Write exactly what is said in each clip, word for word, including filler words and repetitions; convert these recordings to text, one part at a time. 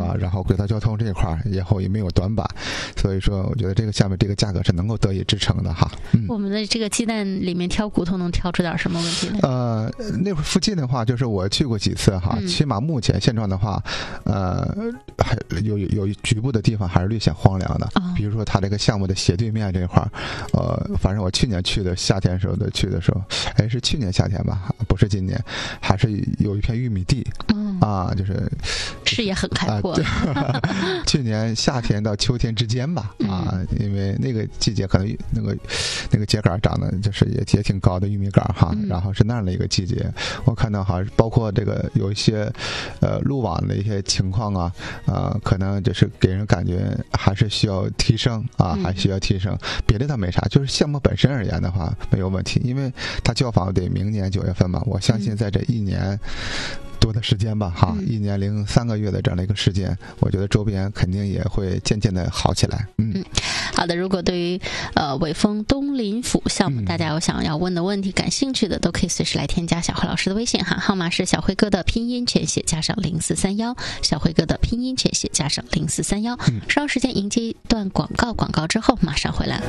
吧？然后轨道交通这一块以后也没有短板，所以说我觉得这个下面这个价格是能够得以支撑的哈。嗯， 我们的这个鸡蛋里面挑骨头能挑出点什么问题呢？ 呃，那会儿附近的话，就是我去过几次哈，嗯、起码目前现状的话，呃，还有有局部的地方还是略显荒凉的。哦、比如说它这个项目的斜对面这一块，呃，反正我去年去的夏天时候的去的时候，哎，是去年夏天吧，不是今年，还是有一片玉米地。嗯、啊，就是视野很开阔。 啊、去年夏天到秋天之间吧，啊，嗯、因为那个季节可能那个那个秸秆长得就是也也挺高的玉米杆哈，嗯、然后是那样的一个季节，我看到哈，包括这个有一些呃路网的一些情况啊，呃，可能就是给人感觉还是需要提升啊，还需要提升。别的倒没啥，就是项目本身而言的话没有问题，因为它交房得明年九月份嘛，我相信在这一年多的时间吧，哈，嗯、一年零三个月的这样的一个时间，我觉得周边肯定也会渐渐的好起来。嗯，嗯好的。如果对于呃伟峰东林府项目，嗯、大家有想要问的问题、感兴趣的，都可以随时来添加小辉老师的微信哈，号码是小辉哥的拼音全写加上零四三幺，小辉哥的拼音全写加上零四三幺。稍后时间迎接一段广告，广告之后马上回来。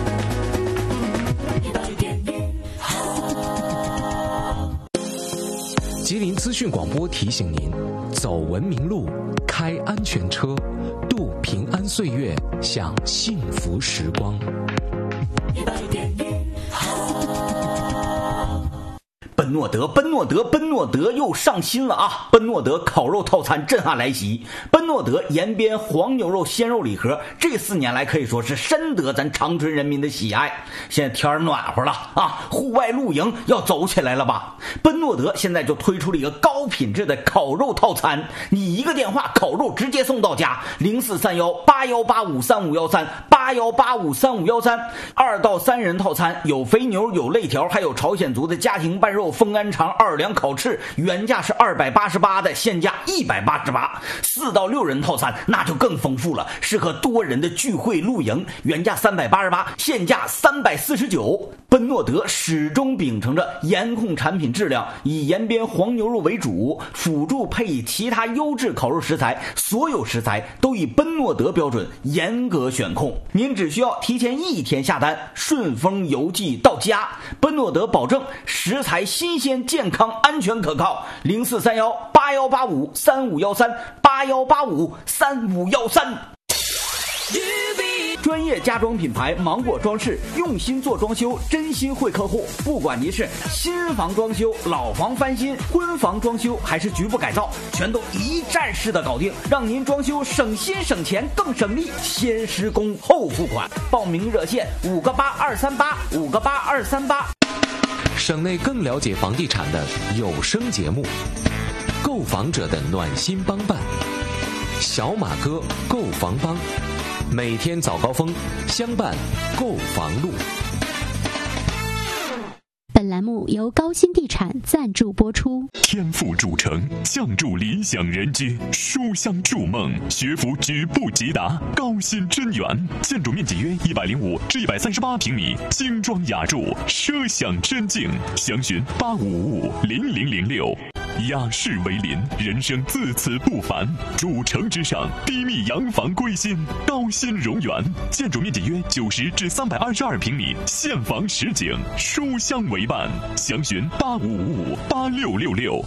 吉林资讯广播提醒您：走文明路，开安全车，度平安岁月，享幸福时光。 奔诺德，奔诺德，奔诺德又上新了啊！奔诺德烤肉套餐震撼来袭，奔诺德延边黄牛肉鲜肉礼盒，这四年来可以说是深得咱长春人民的喜爱。现在天暖和了啊，户外露营要走起来了吧？奔诺德现在就推出了一个高品质的烤肉套餐，你一个电话，烤肉直接送到家，零四三幺八幺八五三五幺三八幺八五三五幺三，二到三人套餐有肥牛，有肋条，还有朝鲜族的家庭拌肉。风干肠、二两烤翅，原价是二百八十八的，现价一百八十八。四到六人套餐那就更丰富了，适合多人的聚会露营，原价三百八十八，现价三百四十九。奔诺德始终秉承着严控产品质量，以延边黄牛肉为主，辅助配以其他优质烤肉食材，所有食材都以奔诺德标准严格选控。您只需要提前一天下单，顺丰邮寄到家。奔诺德保证食材新鲜、健康、安全可靠。零四三幺八幺八五三五幺三八幺八五三五幺三。专业家装品牌芒果装饰，用心做装修，真心惠客户。不管您是新房装修、老房翻新、婚房装修，还是局部改造，全都一站式的搞定，让您装修省心省钱更省力。先施工后付款，报名热线五个八二三八五个八二三八。 省内更了解房地产的有声节目，购房者的暖心帮办，小马哥购房帮，每天早高峰相伴购房路。 本栏目由高新地产赞助播出。 天府主城，相助理想人居，书香筑梦，学府举步即达。高新真园，建筑面积约一百零五至一百三十八平米，精装雅筑，奢享真境。详询八五五五零零零六。雅士为邻，人生自此不凡。主城之上，低密洋房归心。高新荣园，建筑面积约九十至三百二十二平米，现房实景，书香为伴。详询八五五五八六六六。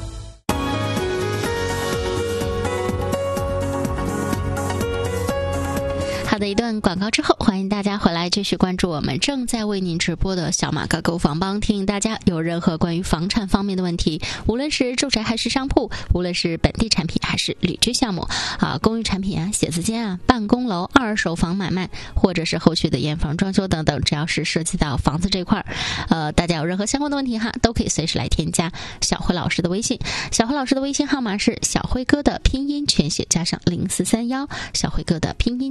好的，一段广告之后，欢迎大家回来继续关注我们正在为您直播的小马哥购房帮。提醒大家，有任何关于房产方面的问题，无论是住宅还是商铺，无论是本地产品还是旅居项目啊，公寓产品啊、写字间啊、办公楼、二手房买卖，或者是后续的验房、装修等等，只要是涉及到房子这块儿，呃，大家有任何相关的问题哈，都可以随时来添加小辉老师的微信。小辉老师的微信号码是小辉哥的拼音全写加上零四三幺，小辉哥的拼音全写加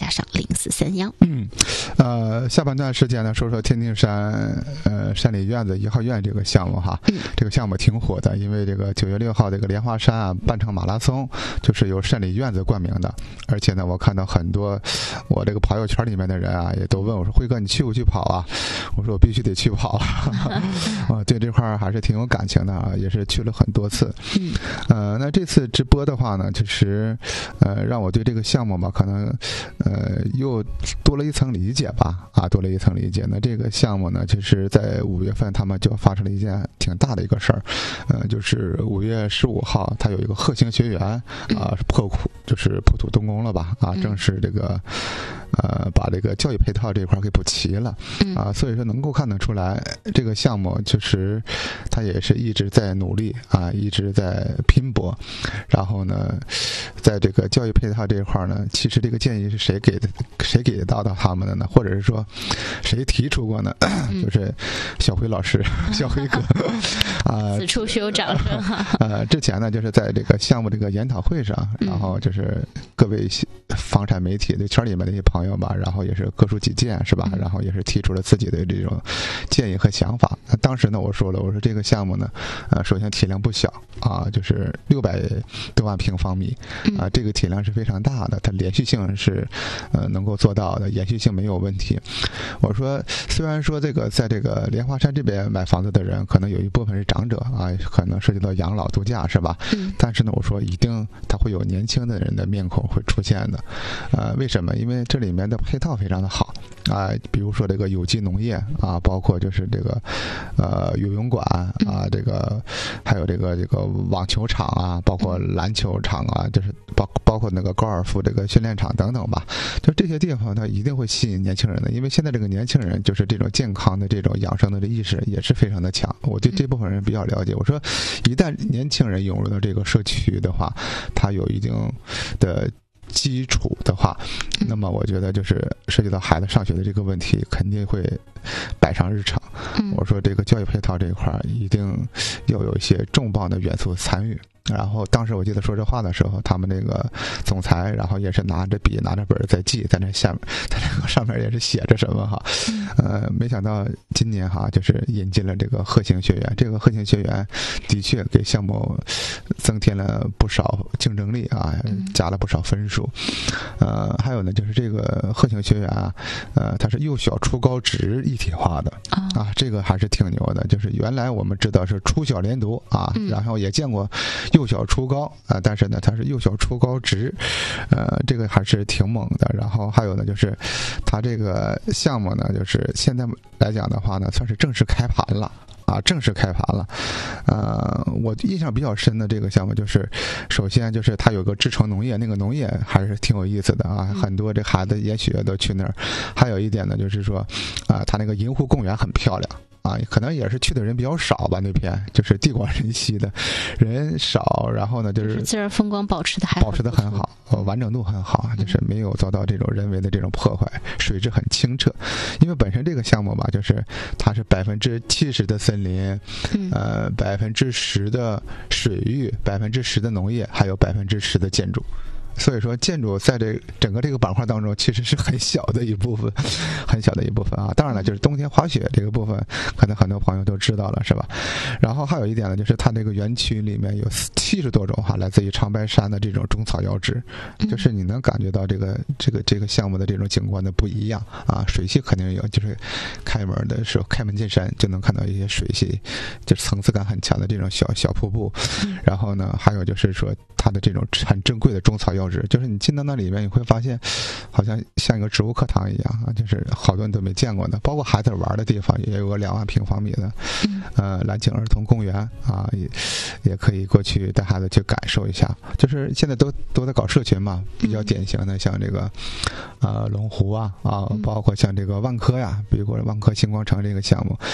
加上零四三幺。 嗯，呃，下半段时间呢，说说天津山呃山里院子一号院这个项目哈， 嗯、 这个项目挺火的，因为这个九月六号这个莲花山啊半程马拉松就是由山里院子冠名的，而且呢，我看到很多我这个朋友圈里面的人啊，也都问我说：“辉哥，你去不去跑啊？”我说：“我必须得去跑啊，对这块还是挺有感情的啊，也是去了很多次。” 嗯， 呃，那这次直播的话呢，其实呃让我对这个项目嘛，可能呃又多了一层理解吧，啊，多了一层理解。那这个项目呢，其实在五月份他们就发生了一件挺大的一个事儿，呃，就是五月十五号，它有一个鹤行学园啊破土，就是破土动工了吧，啊，正是这个呃把这个教育配套这块给补齐了啊，所以说能够看得出来，这个项目其实它也是一直在努力啊，一直在拼搏。然后呢，在这个教育配套这一块呢，其实这个建议是谁给的？谁给到到他们的呢？或者是说谁提出过呢？就是小辉老师、小辉哥啊， 此处需有掌声哈。 呃，之前呢，就是在这个项目这个研讨会上，然后就是各位房产媒体的圈里面的一些朋友吧，然后也是各抒己见，是吧？然后也是提出了自己的这种建议和想法。当时呢，我说了，我说这个项目呢，呃，首先体量不小啊，就是六百多万平方米啊，这个体量是非常大的，它连续性是呃能够做到的，延续性没有问题。我说，虽然说这个在这个莲花山这边买房子的人，可能有一部分是长者啊，可能涉及到养老度假，是吧？嗯。但是呢，我说一定它会有年轻的人的面孔会出现的，呃，为什么？因为这里面的配套非常的好啊，比如说这个有机农业啊，包括就是这个呃游泳馆啊，这个还有这个这个网球场啊，包括篮球场啊，就是包包括那个高尔夫这个训练场等等吧，就这些地方它一定会吸引年轻人的，因为现在这个年轻人就是这种健康的这种养生的这意识也是非常的强，我对这部分人比较了解。我说，一旦年轻人涌入到这个社区的话，他有一定的基础的话，那么我觉得就是涉及到孩子上学的这个问题，肯定会摆上日程。我说这个教育配套这一块一定要有一些重磅的元素参与。然后当时我记得说这话的时候，他们那个总裁，然后也是拿着笔拿着本在记，在那下面，在那个上面也是写着什么哈，呃，没想到今年哈就是引进了这个鹤行学园，这个鹤行学园的确给项目增添了不少竞争力啊，加了不少分数。呃，还有呢，就是这个鹤行学园啊，呃，它是幼小初高职一体化的啊，这个还是挺牛的。就是原来我们知道是初小连读啊，然后也见过幼小初高啊、呃，但是呢，它是幼小初高职，呃，这个还是挺猛的。然后还有呢，就是它这个项目呢，就是现在来讲的话呢，算是正式开盘了。啊，正式开盘了。呃，我印象比较深的这个项目就是，首先就是它有个制成农业，那个农业还是挺有意思的啊，很多这孩子研学都去那儿。还有一点呢，就是说，啊，它那个银湖公园很漂亮。啊，可能也是去的人比较少吧，那片就是地广人稀的，人少，然后呢就是自然风光保持的还保持的很好，呃，完整度很好，就是没有遭到这种人为的这种破坏，水质很清澈。因为本身这个项目吧，就是它是百分之七十的森林，呃，百分之十的水域，百分之十的农业，还有百分之十的建筑。所以说建筑在这整个这个板块当中其实是很小的一部分，很小的一部分啊。当然了，就是冬天滑雪这个部分，可能很多朋友都知道了，是吧？然后还有一点呢，就是它这个园区里面有七十多种哈，来自于长白山的这种中草药植，就是你能感觉到这个这个这个项目的这种景观的不一样啊。水系肯定有，就是开门的时候开门见山就能看到一些水系，就是层次感很强的这种小小瀑布。然后呢，还有就是说它的这种很珍贵的中草药。就是你进到那里面，你会发现，好像像一个植物课堂一样啊，就是好多人都没见过的。包括孩子玩的地方，也有个两万平方米的，呃，蓝景儿童公园啊，也也可以过去带孩子去感受一下。就是现在都都在搞社群嘛，比较典型的像这个，呃，龙湖啊啊，包括像这个万科呀，比如说万科星光城这个项目，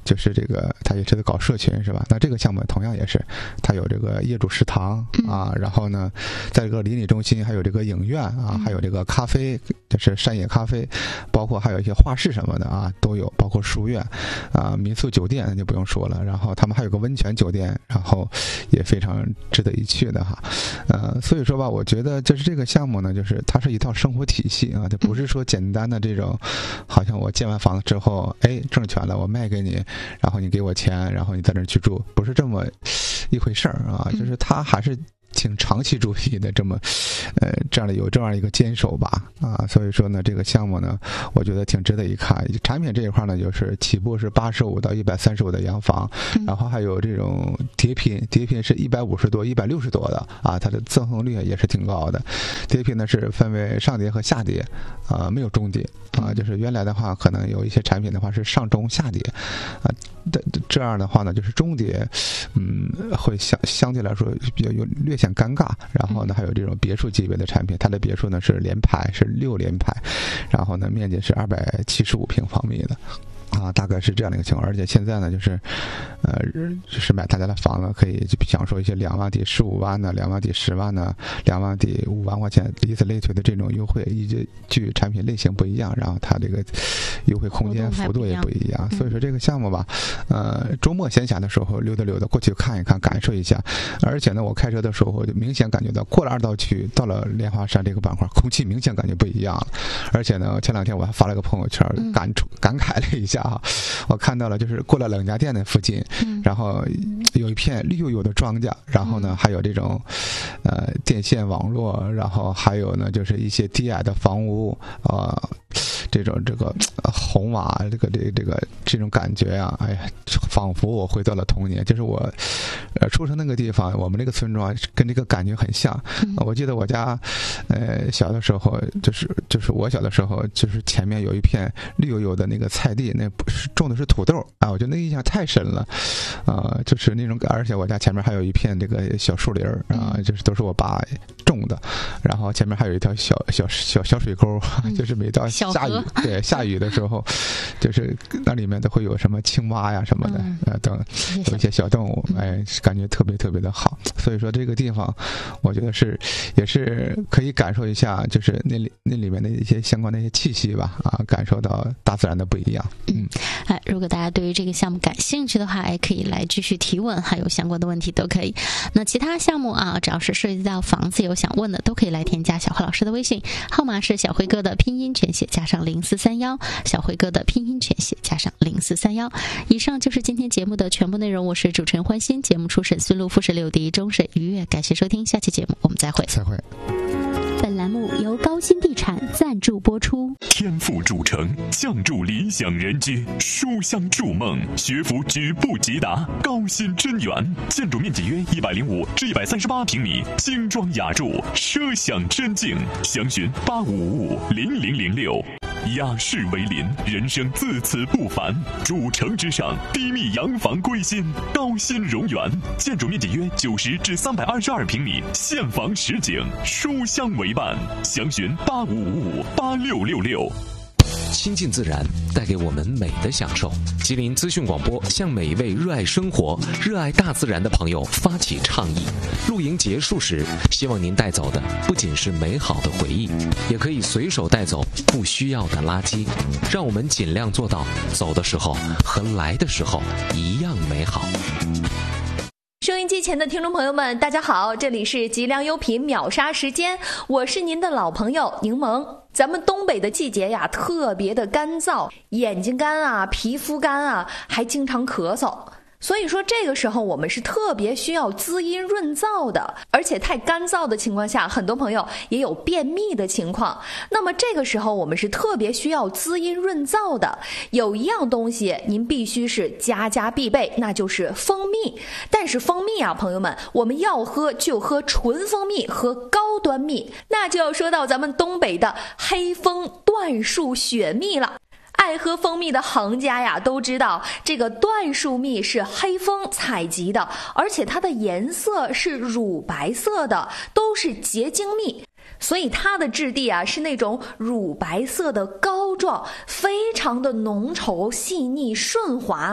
就是这个他也是在搞社群是吧？那这个项目同样也是，他有这个业主食堂啊，然后呢，在这个邻里中心还有这个影院啊，还有这个咖啡，就是山野咖啡，包括还有一些画室什么的啊都有，包括书院啊、民宿酒店那就不用说了，然后他们还有个温泉酒店，然后也非常值得一去的哈。呃，所以说吧，我觉得就是这个项目呢，就是它是一套生活体系啊，它不是说简单的这种，好像我建完房子之后，哎，挣钱了，我卖给你，然后你给我钱，然后你在那儿去住，不是这么一回事儿啊，就是它还是挺长期主义的，这么，呃，这样的有这样一个坚守吧，啊，所以说呢，这个项目呢，我觉得挺值得一看。产品这一块呢，就是起步是八十五到一百三十五的洋房，然后还有这种叠拼，叠拼是一百五十多、一百六十多的啊，它的赠送率也是挺高的。叠拼呢是分为上叠和下叠，啊，没有中叠啊，就是原来的话可能有一些产品的话是上中下叠，啊，这样的话呢，就是中叠，嗯，会相相对来说比较有略显尴尬。然后呢，还有这种别墅级别的产品，它的别墅呢是联排，是六联排，然后呢面积是二百七十五平方米的。啊，大概是这样的一个情况，而且现在呢，就是，呃，就是买大家的房子，可以就享受一些两万抵十五万的、两万抵十万的、两万抵五万块钱，以此类推的这种优惠，以及据产品类型不一样，然后它这个优惠空间幅度也不一样。所以说这个项目吧，呃，周末闲暇的时候溜达溜达过去看一看，感受一下。而且呢，我开车的时候就明显感觉到，过了二道区，到了莲花山这个板块，空气明显感觉不一样了。而且呢，前两天我还发了个朋友圈，感触感慨了一下。啊，我看到了，就是过了冷家店的附近，嗯、然后有一片绿油油的庄稼，然后呢，还有这种呃电线网络，然后还有呢，就是一些低矮的房屋啊、呃，这种这个、呃、红瓦，这个这个、这个这种感觉啊，哎呀，仿佛我回到了童年，就是我呃出生那个地方，我们这个村庄跟这个感觉很像。嗯、我记得我家呃小的时候，就是就是我小的时候，就是前面有一片绿油油的那个菜地，那种的是土豆啊，我觉得那印象太深了，啊、呃，就是那种，而且我家前面还有一片这个小树林啊，就是都是我爸种的，然后前面还有一条小小小小水沟，就是每到下雨，对下雨的时候，就是那里面都会有什么青蛙呀什么的，嗯、呃等有一些小动物，哎，感觉特别特别的好。所以说这个地方，我觉得是也是可以感受一下，就是那里那里面的一些相关的一些气息吧，啊，感受到大自然的不一样。嗯， 哎，如果大家对于这个项目感兴趣的话，哎，可以来继续提问，还有相关的问题都可以。那其他项目啊，只要是涉及到房子有想问的，都可以来添加小辉老师的微信，号码是小辉哥的拼音全写加上零四三幺，小辉哥的拼音全写加上零四三幺。以上就是今天节目的全部内容，我是主持人欢欣，节目出审孙路复审六第一终审愉悦，感谢收听，下期节目我们再会。 再会。 本栏目由高新地产赞助播出。 天赋铸成，降筑理想人居，书香筑梦，学府举步即达，高新真园，建筑面积约一百零五至一百三十八平米，精装雅筑，奢享真境。详询八五五五零零零六。雅士为邻，人生自此不凡。主城之上，低密洋房归心，高新荣园，建筑面积约九十至三百二十二平米，现房实景，书香为伴。详询八五五五八六六六。 亲近自然，带给我们美的享受。吉林资讯广播向每一位热爱生活、热爱大自然的朋友发起倡议：露营结束时，希望您带走的不仅是美好的回忆，也可以随手带走不需要的垃圾。让我们尽量做到，走的时候和来的时候一样美好。 收音机前的听众朋友们，大家好，这里是吉良优品秒杀时间，我是您的老朋友柠檬。咱们东北的季节呀，特别的干燥，眼睛干啊，皮肤干啊，还经常咳嗽。所以说这个时候我们是特别需要滋阴润燥的，而且太干燥的情况下，很多朋友也有便秘的情况。那么这个时候我们是特别需要滋阴润燥的。有一样东西您必须是家家必备，那就是蜂蜜。但是蜂蜜啊，朋友们，我们要喝就喝纯蜂蜜和高端蜜，那就要说到咱们东北的黑蜂椴树雪蜜了。爱喝蜂蜜的行家呀，都知道这个椴树蜜是黑蜂采集的，而且它的颜色是乳白色的，都是结晶蜜。所以它的质地啊是那种乳白色的膏状，非常的浓稠细腻顺滑，到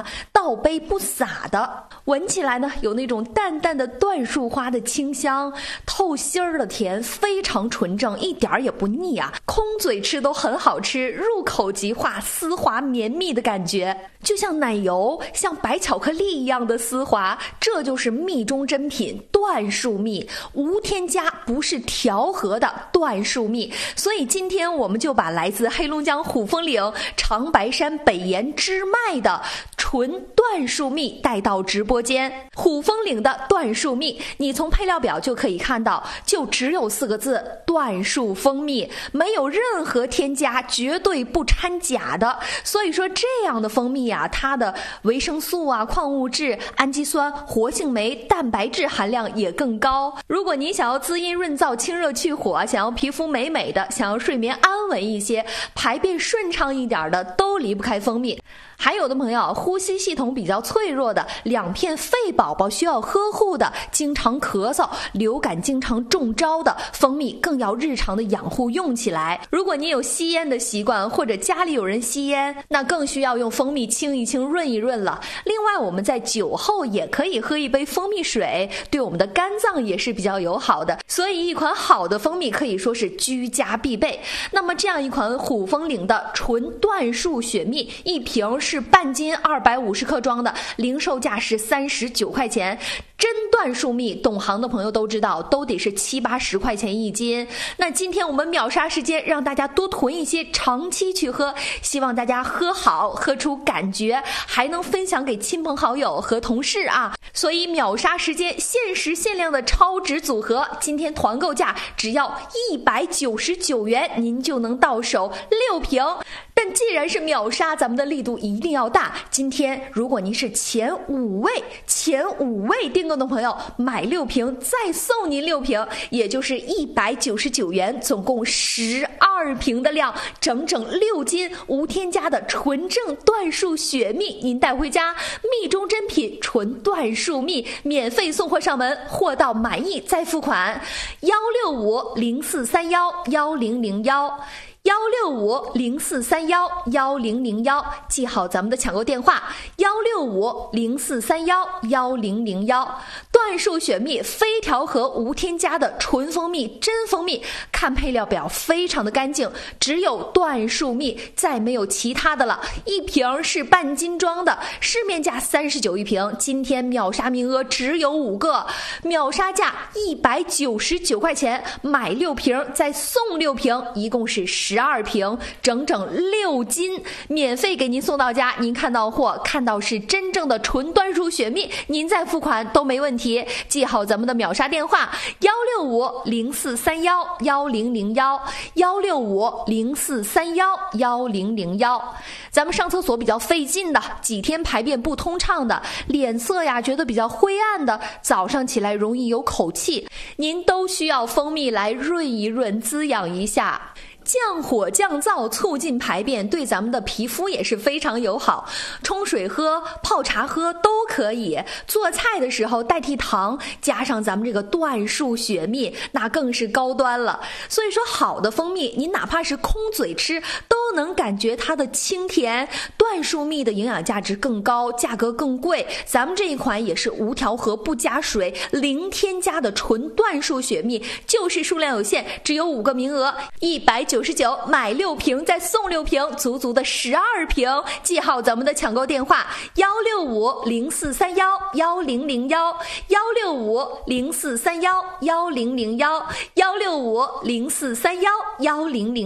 倒杯不洒的，闻起来呢有那种淡淡的椴树花的清香，透心儿的甜，非常纯正，一点也不腻啊，空嘴吃都很好吃，入口即化，丝滑绵密的感觉，就像奶油像白巧克力一样的丝滑，这就是蜜中珍品椴树蜜，无添加，不是调和的椴树蜜。所以今天我们就把来自黑龙江虎峰岭长白山北岩支脉的纯椴树蜜带到直播间。虎峰岭的椴树蜜，你从配料表就可以看到，就只有四个字：椴树蜂蜜，没有任何添加，绝对不掺假的。所以说这样的蜂蜜啊，它的维生素啊、矿物质、氨基酸、活性酶、蛋白质含量也更高。如果你想要滋阴润燥、清热去火，想要皮肤美美的，想要睡眠安稳一些，排便顺畅一点的，都离不开蜂蜜。还有的朋友呼吸系统比较脆弱的，两片肺宝宝需要呵护的，经常咳嗽、流感经常中招的，蜂蜜更要日常的养护用起来。如果你有吸烟的习惯，或者家里有人吸烟，那更需要用蜂蜜清一清、润一润了。另外我们在酒后也可以喝一杯蜂蜜水，对我们的肝脏也是比较友好的，所以一款好的蜂蜜可以说是居家必备。那么这样一款虎峰岭的纯椴树雪蜜，一瓶是半斤二百五十克装的，零售价是三十九块钱。真椴树蜜懂行的朋友都知道，都得是七八十块钱一斤。那今天我们秒杀时间，让大家多囤一些，长期去喝，希望大家喝好，喝出感觉，还能分享给亲朋好友和同事啊。所以秒杀时间，限时限量的超值组合，今天团购价只要一百九十九元，您就能到手六瓶。但既然是秒杀，咱们的力度一定要大。今天如果您是前五位前五位订购的朋友，买六瓶再送您六瓶，也就是一百九十九元，总共十二瓶的量，整整六斤无添加的纯正椴树雪蜜，您带回家，蜜中珍品纯椴树蜜，免费送货上门，货到满意再付款。幺六五零四三幺幺零零幺。幺六五零四三幺幺零零幺，记好咱们的抢购电话：幺六五零四三幺幺零零幺。椴树雪蜜非调和无添加的纯蜂蜜，真蜂蜜，看配料表非常的干净，只有椴树蜜，再没有其他的了。一瓶是半斤装的，市面价三十九一瓶，今天秒杀名额只有五个，秒杀价一百九十九块钱，买六瓶再送六瓶，一共是十二瓶，整整六斤，免费给您送到家。您看到货，看到是真正的纯椴树雪蜜，您再付款都没问题。记好咱们的秒杀电话：幺六五零四三幺幺零零幺，幺六五零四三幺幺零零幺。咱们上厕所比较费劲的，几天排便不通畅的，脸色呀觉得比较灰暗的，早上起来容易有口气，您都需要蜂蜜来润一润，滋养一下。降火降燥，促进排便，对咱们的皮肤也是非常友好。冲水喝、泡茶喝都可以。做菜的时候代替糖，加上咱们这个椴树雪蜜，那更是高端了。所以说，好的蜂蜜，您哪怕是空嘴吃，都能感觉它的清甜。椴树蜜的营养价值更高，价格更贵。咱们这一款也是无调和、不加水、零添加的纯椴树雪蜜，就是数量有限，只有五个名额，一百九十九，买六瓶再送六瓶，足足的十二瓶。记好咱们的抢购电话：幺六五零四三幺幺零零幺，幺六五零四三幺幺零零幺，幺六五零四三幺幺零零。